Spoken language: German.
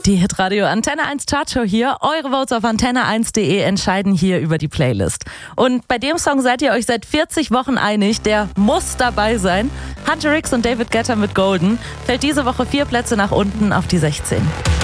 Die Hitradio Antenne 1 Chartshow hier. Eure Votes auf antenne1.de entscheiden hier über die Playlist. Und bei dem Song seid ihr euch seit 40 Wochen einig, der muss dabei sein. Hunter Ricks und David Guetta mit Golden fällt diese Woche 4 Plätze nach unten auf die 16.